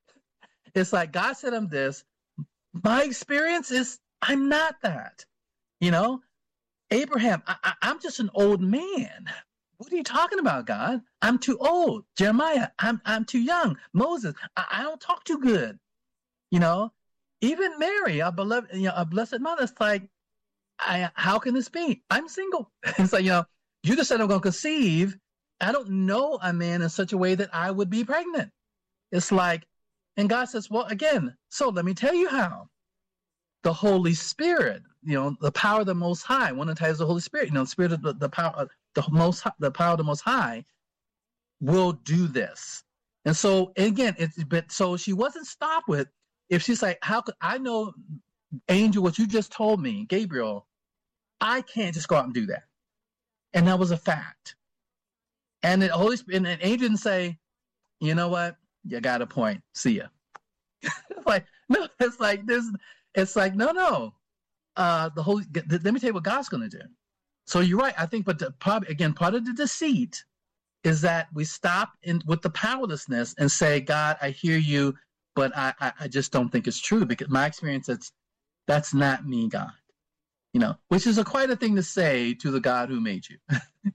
It's like God said I'm this. My experience is I'm not that. You know, Abraham, I'm just an old man. What are you talking about, God? I'm too old. Jeremiah, I'm too young. Moses, I don't talk too good. You know, even Mary, our beloved, our blessed mother, it's like, how can this be? I'm single. It's like, you just said I'm going to conceive. I don't know a man in such a way that I would be pregnant. It's like, and God says, well, again, so let me tell you how. The Holy Spirit, the power of the Most High. One of the titles of the Holy Spirit, the Spirit of the power, the power of the Most High, will do this. And so again, so she wasn't stopped with. If she's like, how could I know, angel, what you just told me, Gabriel? I can't just go out and do that. And that was a fact. And the Holy Spirit, and the angel didn't say, you know what? You got a point. See ya. Like, no, it's like this. It's like, no. Let me tell you what God's going to do. So you're right. I think, but part of the deceit is that we stop with the powerlessness and say, God, I hear you, but I just don't think it's true, because my experience, that's not me, God. Which is quite a thing to say to the God who made you.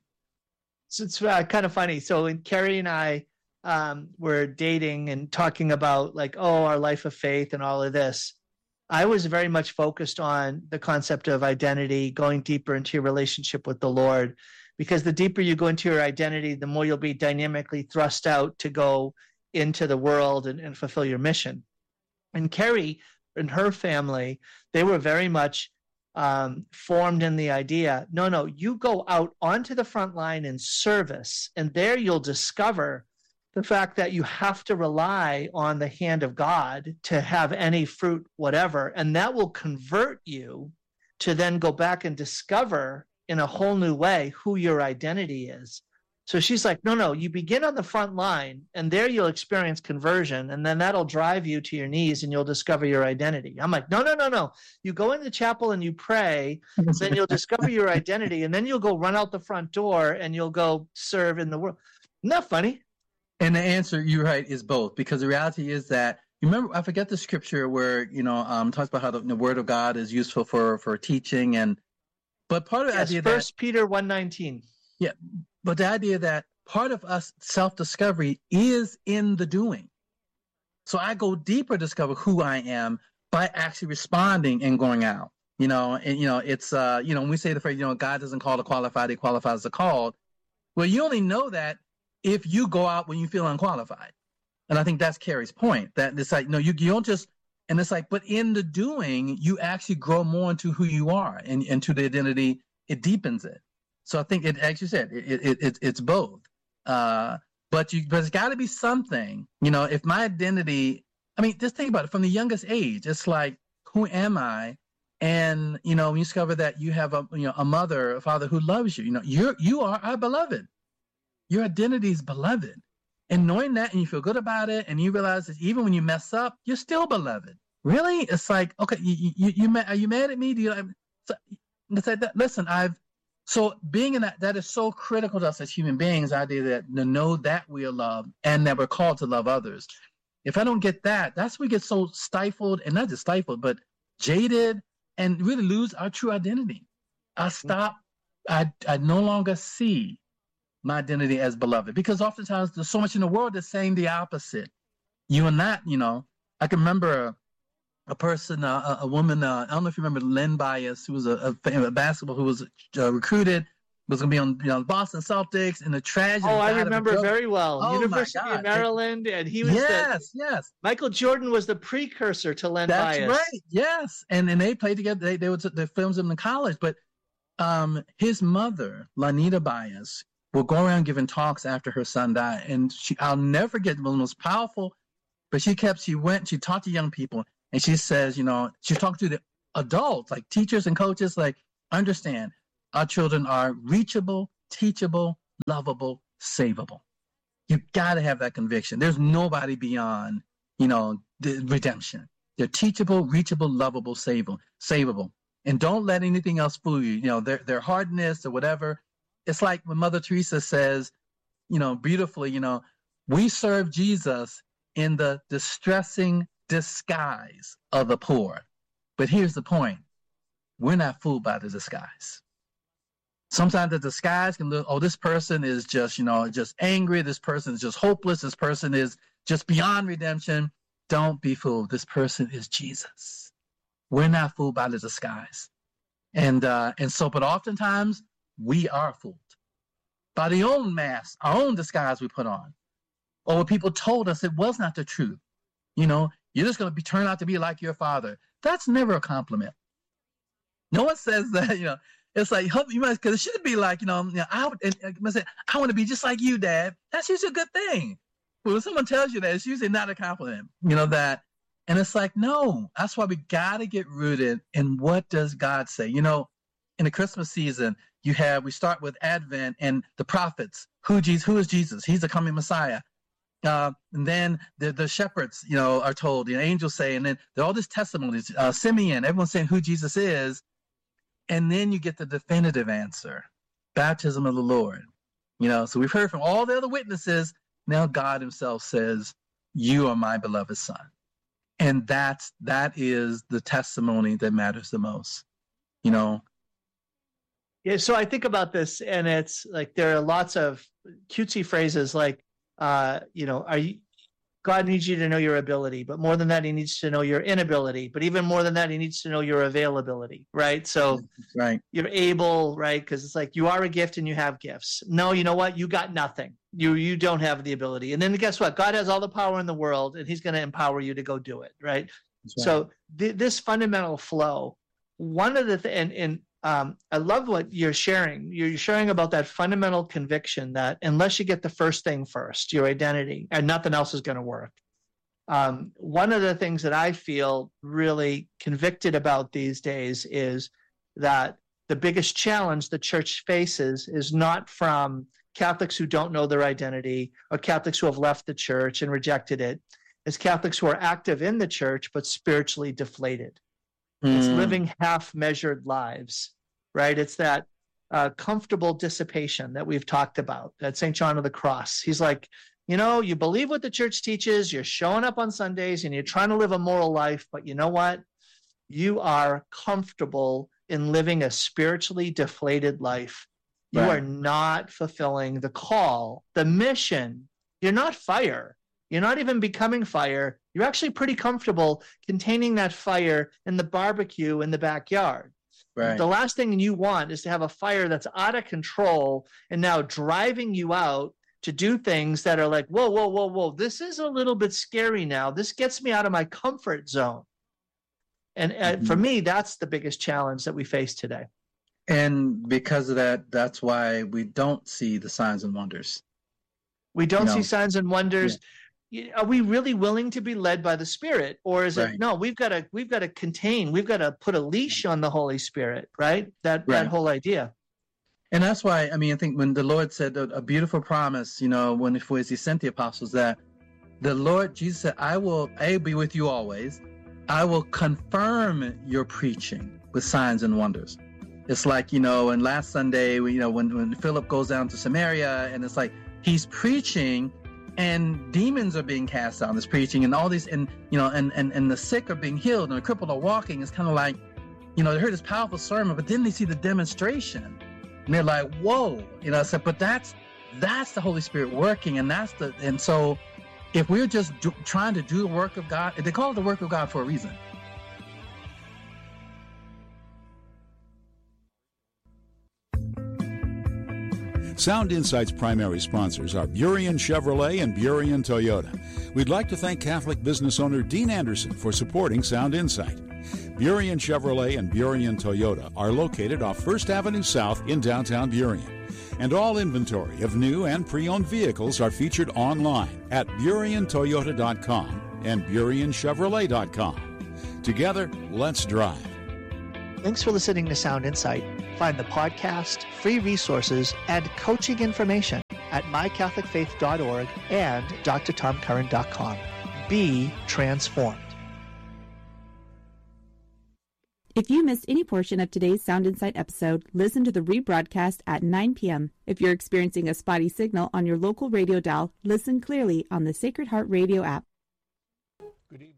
So it's kind of funny. So when Carrie and I were dating and talking about our life of faith and all of this, I was very much focused on the concept of identity, going deeper into your relationship with the Lord, because the deeper you go into your identity, the more you'll be dynamically thrust out to go into the world and fulfill your mission. And Carrie and her family, they were very much formed in the idea, no, you go out onto the front line in service, and there you'll discover the fact that you have to rely on the hand of God to have any fruit, whatever, and that will convert you to then go back and discover in a whole new way who your identity is. So she's like, no, you begin on the front line, and there you'll experience conversion, and then that'll drive you to your knees and you'll discover your identity. I'm like, no. You go in the chapel and you pray, then you'll discover your identity, and then you'll go run out the front door and you'll go serve in the world. Not funny. And the answer, you're right, is both, because the reality is that, remember, I forget the scripture where, talks about how the word of God is useful for teaching, but part of the idea 1 Peter 1:19. Yeah. But the idea that part of us self-discovery is in the doing. So I go deeper to discover who I am by actually responding and going out. It's when we say the phrase, God doesn't call the qualified, he qualifies the called. Well, you only know that if you go out when you feel unqualified. And I think that's Carrie's point, that it's like, no, you don't just, and it's like, but in the doing, you actually grow more into who you are and into the identity, it deepens it. So I think as you said, it's both. But it's got to be something, if my identity, just think about it from the youngest age. It's like, who am I? And, when you discover that you have a mother, a father who loves you, you are our beloved. Your identity is beloved. And knowing that, and you feel good about it, and you realize that even when you mess up, you're still beloved. Really? It's like, okay, are you mad at me? Listen, so being in that is so critical to us as human beings, the idea that to know that we are loved and that we're called to love others. If I don't get that, that's when we get so stifled, and not just stifled, but jaded, and really lose our true identity. I no longer see my identity as beloved, because oftentimes there's so much in the world that's saying the opposite. You are not, I can remember a person, a woman, I don't know if you remember Lynn Bias, who was a basketball, who was recruited was going to be on, Boston Celtics and the tragedy. Oh, I remember very well. Oh, University of Maryland, and he was yes. Michael Jordan was the precursor to Len Bias. That's right. Yes, and they played together. They filmed him in college, but his mother, Lanita Bias, will go around giving talks after her son died, and I'll never forget, one of the most powerful. But she talked to young people, and she says, she talked to the adults, like teachers and coaches, like, understand, our children are reachable, teachable, lovable, savable. You got to have that conviction. There's nobody beyond, the redemption. They're teachable, reachable, lovable, savable. And don't let anything else fool you. Their hardness or whatever. It's like when Mother Teresa says, beautifully, we serve Jesus in the distressing disguise of the poor. But here's the point. We're not fooled by the disguise. Sometimes the disguise can look, this person is just, just angry. This person is just hopeless. This person is just beyond redemption. Don't be fooled. This person is Jesus. We're not fooled by the disguise. But oftentimes we are fooled by the own mask, our own disguise we put on, or what people told us it was not the truth. You're just going to turn out to be like your father. That's never a compliment. No one says that, it's like, because it should be like, I want to be just like you, Dad. That's usually a good thing. But when someone tells you that, it's usually not a compliment, that. And it's like, no, that's why we got to get rooted in what does God say? In the Christmas season, we start with Advent and the prophets. Who is Jesus? He's the coming Messiah. And then the shepherds, are told, the angels say, and then there are all these testimonies, Simeon, everyone's saying who Jesus is. And then you get the definitive answer, baptism of the Lord. So we've heard from all the other witnesses. Now God himself says, you are my beloved son. And that is the testimony that matters the most, Yeah, so I think about this, and it's like there are lots of cutesy phrases like, God needs you to know your ability, but more than that, he needs to know your inability. But even more than that, he needs to know your availability, right? So right. You're able, right? Because it's like you are a gift and you have gifts. No, you know what? You got nothing. You don't have the ability. And then guess what? God has all the power in the world, and he's going to empower you to go do it, right? So this fundamental flow, one of the I love what you're sharing. You're sharing about that fundamental conviction that unless you get the first thing first, your identity, and nothing else is going to work. One of the things that I feel really convicted about these days is that the biggest challenge the church faces is not from Catholics who don't know their identity or Catholics who have left the church and rejected it. It's Catholics who are active in the church but spiritually deflated. It's living half-measured lives, right? It's that comfortable dissipation that we've talked about at St. John of the Cross. He's like, you believe what the church teaches, you're showing up on Sundays, and you're trying to live a moral life, but you know what? You are comfortable in living a spiritually deflated life. You are not fulfilling the call, the mission. You're not fire. You're not even becoming fire. You're actually pretty comfortable containing that fire in the barbecue in the backyard. Right. The last thing you want is to have a fire that's out of control and now driving you out to do things that are like, whoa. This is a little bit scary now. This gets me out of my comfort zone. And for me, that's the biggest challenge that we face today. And because of that, that's why we don't see the signs and wonders. We don't see signs and wonders. Yeah. Are we really willing to be led by the Spirit, or is it no? We've got to contain. We've got to put a leash on the Holy Spirit, right? That whole idea. And that's why I think when the Lord said a beautiful promise, when he sent the apostles, that the Lord Jesus said, "I will be with you always. I will confirm your preaching with signs and wonders." It's like and last Sunday, when Philip goes down to Samaria, and it's like he's preaching. And demons are being cast out in this preaching, and all these, and the sick are being healed, and the crippled are walking. It's kind of like, they heard this powerful sermon, but then they see the demonstration, and they're like, "Whoa!" But that's the Holy Spirit working, and so if we're just trying to do the work of God, they call it the work of God for a reason. Sound Insight's primary sponsors are Burien Chevrolet and Burien Toyota. We'd like to thank Catholic business owner Dean Anderson for supporting Sound Insight. Burien Chevrolet and Burien Toyota are located off 1st Avenue South in downtown Burien. And all inventory of new and pre-owned vehicles are featured online at BurienToyota.com and BurienChevrolet.com. Together, let's drive. Thanks for listening to Sound Insight. Find the podcast, free resources, and coaching information at mycatholicfaith.org and drtomcurran.com. Be transformed. If you missed any portion of today's Sound Insight episode, listen to the rebroadcast at 9 p.m. If you're experiencing a spotty signal on your local radio dial, listen clearly on the Sacred Heart Radio app. Good evening.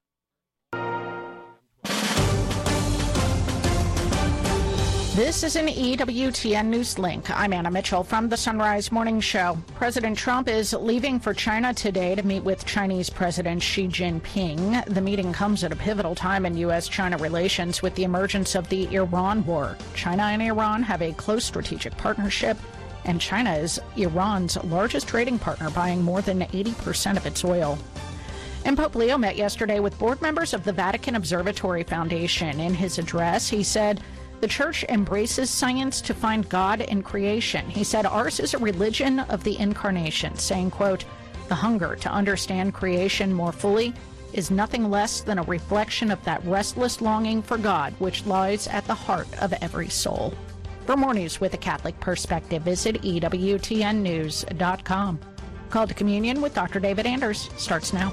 This is an EWTN News Link. I'm Anna Mitchell from the Sunrise Morning Show. President Trump is leaving for China today to meet with Chinese President Xi Jinping. The meeting comes at a pivotal time in U.S.-China relations with the emergence of the Iran war. China and Iran have a close strategic partnership, and China is Iran's largest trading partner, buying more than 80% of its oil. And Pope Leo met yesterday with board members of the Vatican Observatory Foundation. In his address, he said, the Church embraces science to find God in creation. He said, ours is a religion of the incarnation, saying, quote, the hunger to understand creation more fully is nothing less than a reflection of that restless longing for God, which lies at the heart of every soul. For more news with a Catholic perspective, visit EWTNnews.com. Call to Communion with Dr. David Anders starts now.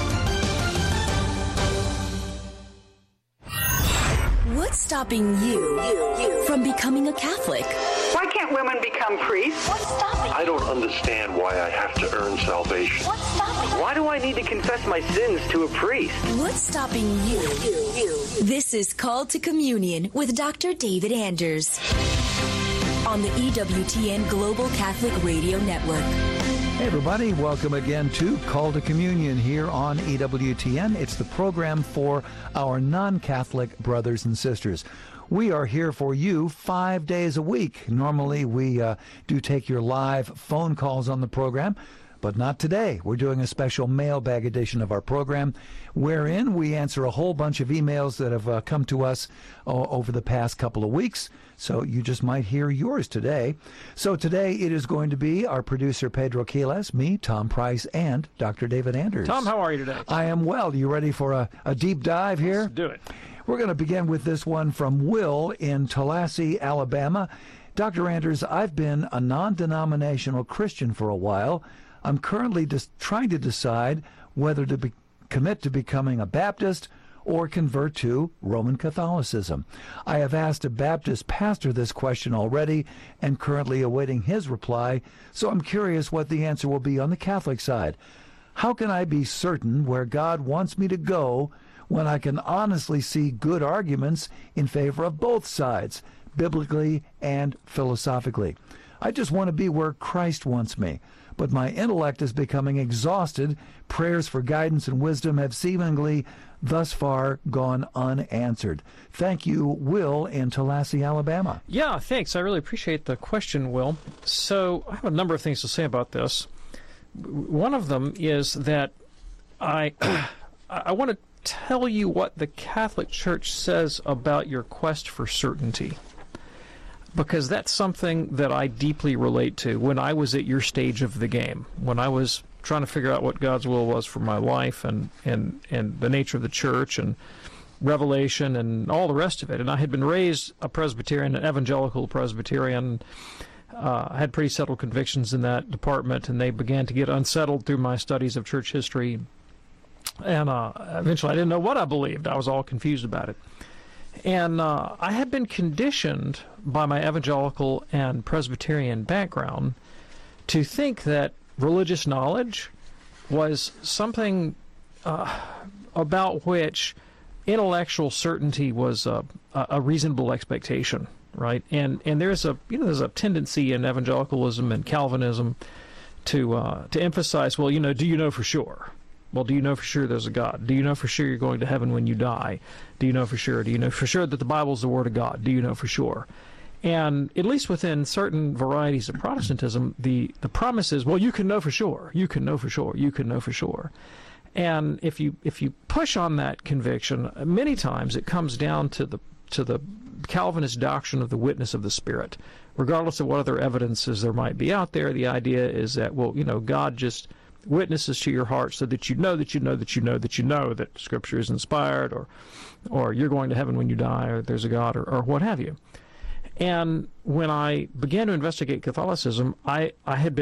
What's stopping you from becoming a Catholic? Why can't women become priests? What's stopping you? I don't understand why I have to earn salvation. What's stopping you? Why do I need to confess my sins to a priest? What's stopping you? This is Called to Communion with Dr. David Anders on the EWTN Global Catholic Radio Network. Hey everybody, welcome again to Call to Communion here on EWTN. It's the program for our non-Catholic brothers and sisters. We are here for you 5 days a week. Normally we do take your live phone calls on the program, but not today. We're doing a special mailbag edition of our program wherein we answer a whole bunch of emails that have come to us over the past couple of weeks. So you just might hear yours today. So today it is going to be our producer Pedro Quiles, me, Tom Price, and Dr. David Anders. Tom, how are you today? I am well. You ready for a deep dive here? Let's do it. We're going to begin with this one from Will in Tallahassee, Alabama. Dr. Anders, I've been a non-denominational Christian for a while. I'm currently just trying to decide whether to commit to becoming a Baptist or convert to Roman Catholicism. I have asked a Baptist pastor this question already and currently awaiting his reply, so I'm curious what the answer will be on the Catholic side. How can I be certain where God wants me to go when I can honestly see good arguments in favor of both sides, biblically and philosophically? I just want to be where Christ wants me, but my intellect is becoming exhausted. Prayers for guidance and wisdom have seemingly thus far gone unanswered. Thank you, Will in Tallahassee, Alabama. Yeah, thanks. I really appreciate the question, Will. So I have a number of things to say about this. One of them is that I want to tell you what the Catholic Church says about your quest for certainty, because that's something that I deeply relate to when I was at your stage of the game, when I was trying to figure out what God's will was for my life and the nature of the church and revelation and all the rest of it. And I had been raised a Presbyterian, an evangelical Presbyterian. I had pretty settled convictions in that department, and they began to get unsettled through my studies of church history. And eventually I didn't know what I believed. I was all confused about it. And I had been conditioned by my evangelical and Presbyterian background to think that religious knowledge was something about which intellectual certainty was a reasonable expectation, right? And there's a tendency in evangelicalism and Calvinism to emphasize, well, do you know for sure? Well, do you know for sure there's a God? Do you know for sure you're going to heaven when you die? Do you know for sure? Do you know for sure that the Bible is the Word of God? Do you know for sure? And at least within certain varieties of Protestantism, the promise is, well, you can know for sure. You can know for sure. You can know for sure. And if you push on that conviction, many times it comes down to the Calvinist doctrine of the witness of the Spirit. Regardless of what other evidences there might be out there, the idea is that, well, God just witnesses to your heart so that you know that you know that you know that you know that Scripture is inspired, or you're going to heaven when you die, or there's a God, or what have you. And when I began to investigate Catholicism, I had been